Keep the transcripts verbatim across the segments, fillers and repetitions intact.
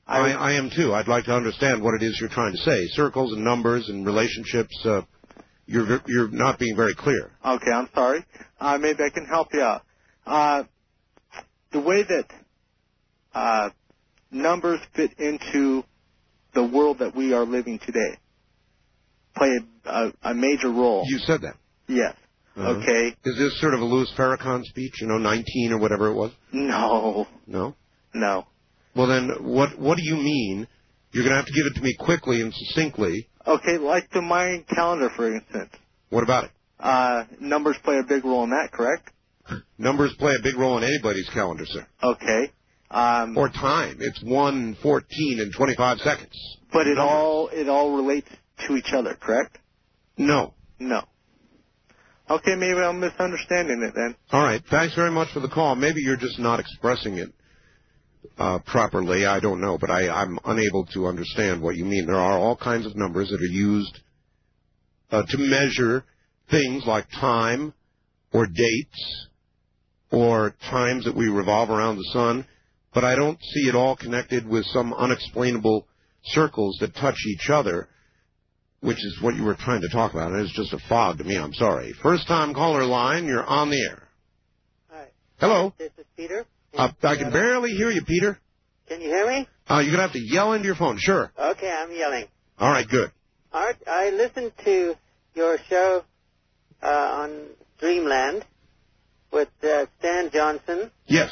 I, I, I am, too. I'd like to understand what it is you're trying to say. Circles and numbers and relationships, uh, you're, you're not being very clear. Okay, I'm sorry. Uh, maybe I can help you out. Uh, the way that uh, numbers fit into the world that we are living today play a, a, a major role. You said that. Yes. Uh-huh. Okay. Is this sort of a Louis Farrakhan speech, you know, nineteen or whatever it was? No. No? No. Well, then, what what do you mean? You're going to have to give it to me quickly and succinctly. Okay, like the Mayan calendar, for instance. What about it? Uh, numbers play a big role in that, correct? Numbers play a big role in anybody's calendar, sir. Okay. Um, or time. It's one fourteen and twenty-five seconds. But it all it all relates to each other, correct? No. No. Okay, maybe I'm misunderstanding it then. All right. Thanks very much for the call. Maybe you're just not expressing it uh, properly. I don't know, but I, I'm unable to understand what you mean. There are all kinds of numbers that are used uh, to measure things like time or dates or times that we revolve around the sun, but I don't see it all connected with some unexplainable circles that touch each other, which is what you were trying to talk about. It's just a fog to me. I'm sorry. First-time caller line, you're on the air. Hi. Hello. This is Peter. Uh, I can barely hear you, Peter. Can you hear me? Uh, you're going to have to yell into your phone. Sure. Okay, I'm yelling. All right, good. Art, I listened to your show uh, on Dreamland with uh, Stan Johnson. Yes.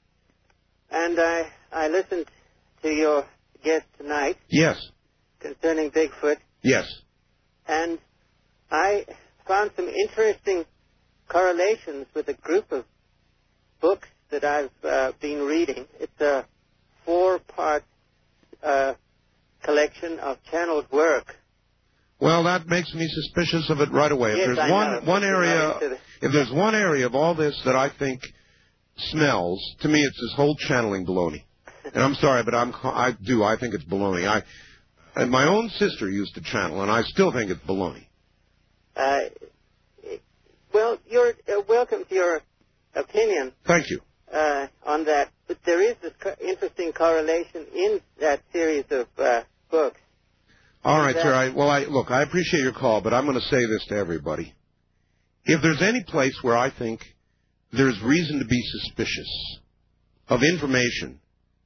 And I, I listened to your guest tonight. Yes. Concerning Bigfoot. Yes. And I found some interesting correlations with a group of books that I've uh, been reading. It's a four-part uh, collection of channeled work. Well, that makes me suspicious of it right away. Yes, if there's I one know. one area, the... if there's one area of all this that I think smells, to me, it's this whole channeling baloney. And I'm sorry, but I'm I do I think it's baloney. I and my own sister used to channel, and I still think it's baloney. Uh, well, you're uh, welcome to your opinion. Thank you. Uh, on that, but there is this co- interesting correlation in that series of uh, books. All right, sir. I, well, I, look, I appreciate your call, but I'm going to say this to everybody. If there's any place where I think there's reason to be suspicious of information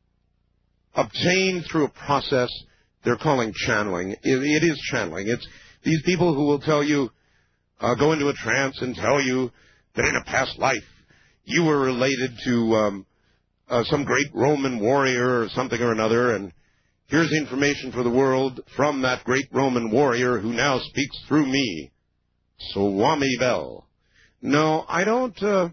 obtained through a process they're calling channeling, it, it is channeling. It's these people who will tell you, uh, go into a trance and tell you that in a past life you were related to um, uh, some great Roman warrior or something or another, and here's information for the world from that great Roman warrior who now speaks through me, Swami Bell. No, I don't. Uh,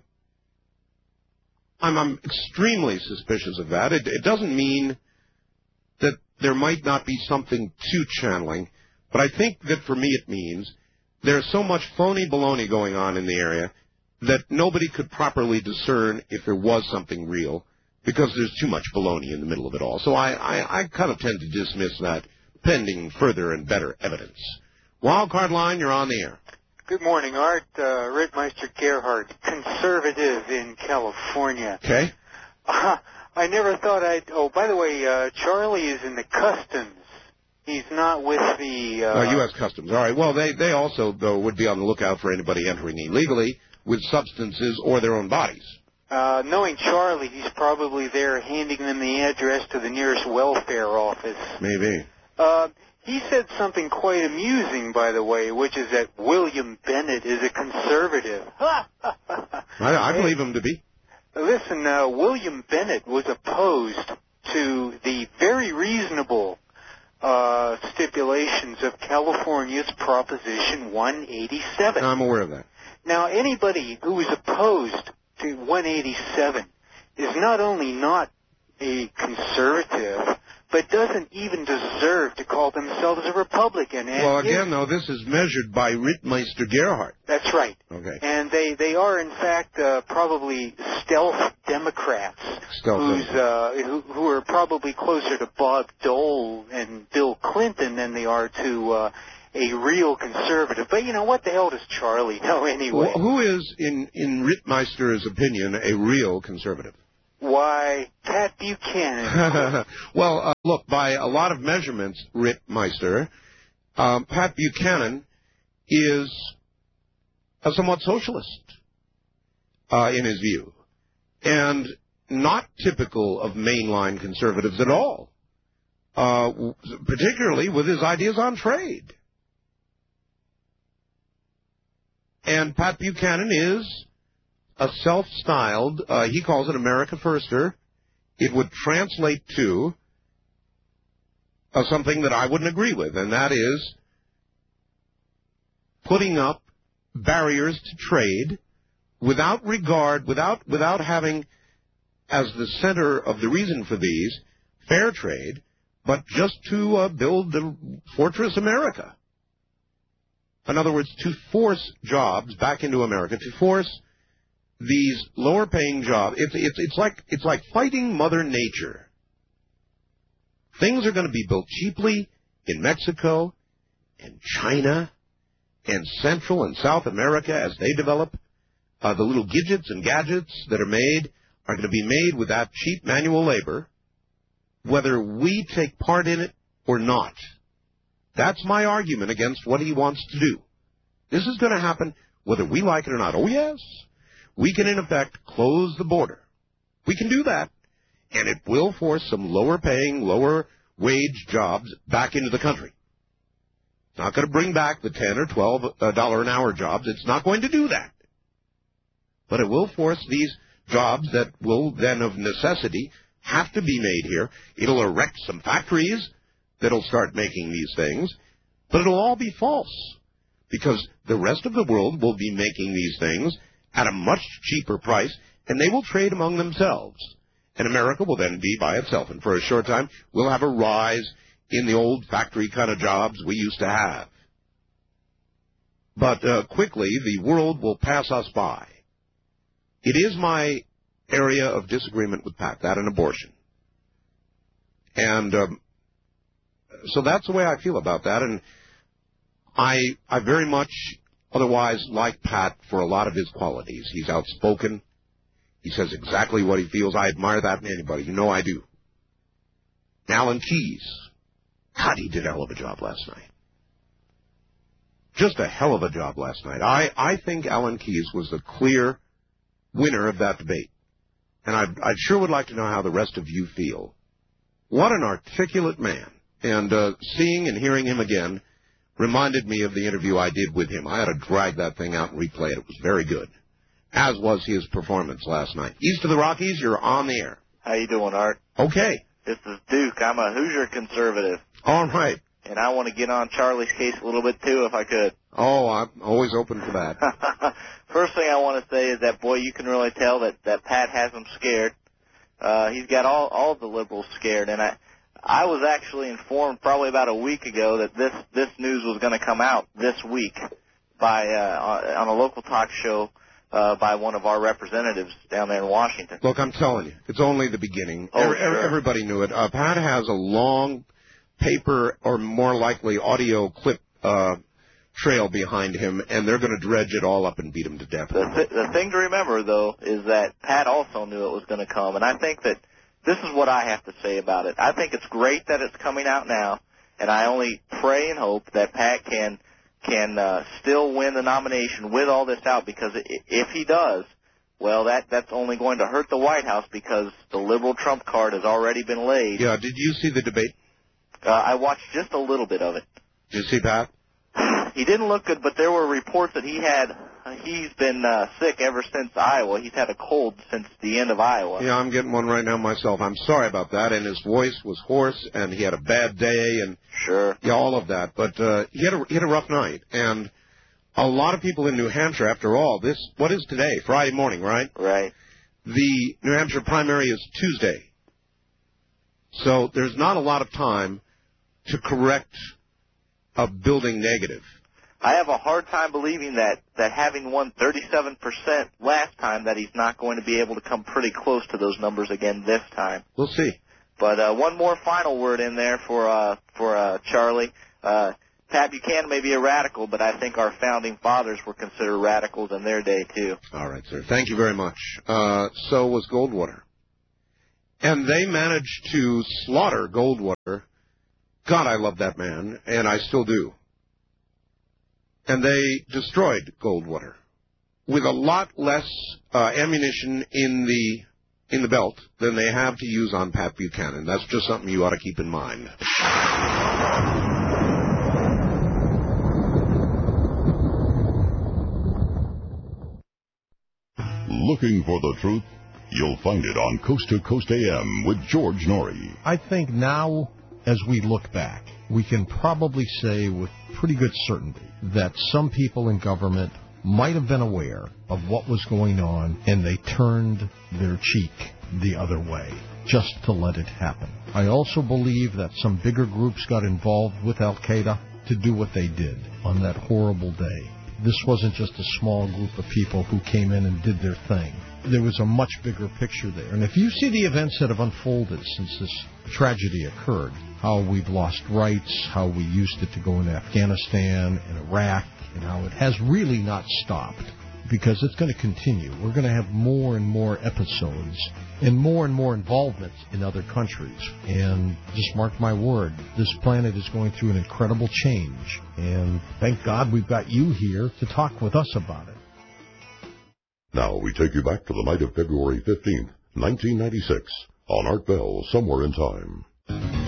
I'm, I'm extremely suspicious of that. It, it doesn't mean that there might not be something to channeling, but I think that for me it means there's so much phony baloney going on in the area that nobody could properly discern if there was something real, because there's too much baloney in the middle of it all. So I, I, I kind of tend to dismiss that pending further and better evidence. Wildcard line, you're on the air. Good morning, Art. Uh, Rittmeister Gerhardt, conservative in California. Okay. Uh, I never thought I'd... Oh, by the way, uh, Charlie is in the Customs. He's not with the... Uh, uh, U S Customs. All right. Well, they, they also, though, would be on the lookout for anybody entering illegally with substances or their own bodies. Uh, knowing Charlie, he's probably there handing them the address to the nearest welfare office. Maybe. Uh, he said something quite amusing, by the way, which is that William Bennett is a conservative. I, I believe him to be. Listen, uh, William Bennett was opposed to the very reasonable uh, stipulations of California's Proposition one eighty-seven. I'm aware of that. Now, anybody who is opposed to one eighty-seven is not only not a conservative, but doesn't even deserve to call themselves a Republican. And well, again, though, this is measured by Rittmeister Gerhardt. That's right. Okay. And they, they are, in fact, uh, probably stealth Democrats stealth who's, uh, who, who are probably closer to Bob Dole and Bill Clinton than they are to uh, a real conservative. But, you know, what the hell does Charlie know anyway? Well, who is, in, in Rittmeister's opinion, a real conservative? why Pat Buchanan... well, uh, look, by a lot of measurements, Rick Meister, um, Pat Buchanan is a somewhat socialist uh, in his view, and not typical of mainline conservatives at all, uh, particularly with his ideas on trade. And Pat Buchanan is a self-styled, uh, he calls it America Firster. It would translate to uh, something that I wouldn't agree with, and that is putting up barriers to trade without regard, without without having as the center of the reason for these fair trade, but just to uh, build the Fortress America. In other words, to force jobs back into America, to force these lower-paying jobs. It's it's it's like it's like fighting Mother Nature. Things are going to be built cheaply in Mexico and China and Central and South America as they develop. Uh, the little gadgets and gadgets that are made are going to be made with that cheap manual labor, whether we take part in it or not. That's my argument against what he wants to do. This is going to happen whether we like it or not. Oh, yes. We can, in effect, close the border. We can do that, and it will force some lower-paying, lower-wage jobs back into the country. It's not going to bring back the ten or twelve dollar an hour jobs. It's not going to do that. But it will force these jobs that will then, of necessity, have to be made here. It'll erect some factories that'll start making these things, but it'll all be false because the rest of the world will be making these things at a much cheaper price, and they will trade among themselves. And America will then be by itself, and for a short time, we'll have a rise in the old factory kind of jobs we used to have. But uh, quickly, the world will pass us by. It is my area of disagreement with Pat, that and abortion. And um, so that's the way I feel about that, and I I very much otherwise like Pat for a lot of his qualities. He's outspoken. He says exactly what he feels. I admire that in anybody. You know I do. Alan Keyes. God, he did a hell of a job last night. Just a hell of a job last night. I, I think Alan Keyes was the clear winner of that debate. And I, I sure would like to know how the rest of you feel. What an articulate man. And uh, seeing and hearing him again reminded me of the interview I did with him. I had to drag that thing out and replay it. It was very good, as was his performance last night. East of the Rockies, you're on the air. How you doing, Art? Okay. This is Duke. I'm a Hoosier conservative. All right. And I want to get on Charlie's case a little bit, too, if I could. Oh, I'm always open for that. First thing I want to say is that, boy, you can really tell that, that Pat has him scared. Uh, he's got all, all the liberals scared, and I... I was actually informed probably about a week ago that this, this news was going to come out this week by uh, on a local talk show uh, by one of our representatives down there in Washington. Look, I'm telling you, it's only the beginning. Oh, Every, sure. Everybody knew it. Uh, Pat has a long paper or more likely audio clip uh, trail behind him, and they're going to dredge it all up and beat him to death. The, th- the thing to remember, though, is that Pat also knew it was going to come, and I think that this is what I have to say about it. I think it's great that it's coming out now, and I only pray and hope that Pat can can uh, still win the nomination with all this out, because if he does, well, that that's only going to hurt the White House because the liberal trump card has already been laid. Yeah, did you see the debate? Uh, I watched just a little bit of it. Did you see Pat? He didn't look good, but there were reports that he had, he's been uh, sick ever since Iowa. He's had a cold since the end of Iowa. Yeah, I'm getting one right now myself. I'm sorry about that. And his voice was hoarse, and he had a bad day, and sure, yeah, all of that. But uh, he had a he had a rough night, and a lot of people in New Hampshire, after all, this what is today? Friday morning, right? Right. The New Hampshire primary is Tuesday, so there's not a lot of time to correct a building negative. I have a hard time believing that, that having won thirty-seven percent last time, that he's not going to be able to come pretty close to those numbers again this time. We'll see. But uh, one more final word in there for uh, for uh, Charlie. Uh, Pat Buchanan may be a radical, but I think our founding fathers were considered radicals in their day, too. All right, sir. Thank you very much. Uh, so was Goldwater. And they managed to slaughter Goldwater. God, I love that man, and I still do. And they destroyed Goldwater with a lot less uh, ammunition in the in the belt than they have to use on Pat Buchanan. That's just something you ought to keep in mind. Looking for the truth? You'll find it on Coast to Coast A M with George Norrie. I think now, as we look back, we can probably say with pretty good certainty that some people in government might have been aware of what was going on, and they turned their cheek the other way just to let it happen. I also believe that some bigger groups got involved with Al-Qaeda to do what they did on that horrible day. This wasn't just a small group of people who came in and did their thing. There was a much bigger picture there. And if you see the events that have unfolded since this tragedy occurred, how we've lost rights, how we used it to go into Afghanistan and Iraq, and how it has really not stopped, because it's going to continue. We're going to have more and more episodes and more and more involvement in other countries. And just mark my word, this planet is going through an incredible change. And thank God we've got you here to talk with us about it. Now we take you back to the night of February fifteenth, nineteen ninety-six, on Art Bell, Somewhere in Time.